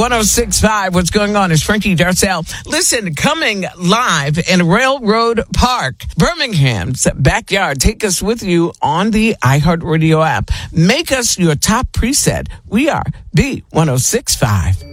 B1065. What's going on? It's Frankie Darcell. Listen, coming live in Railroad Park, Birmingham's backyard. Take us with you on the iHeartRadio app. Make us your top preset. We are B1065.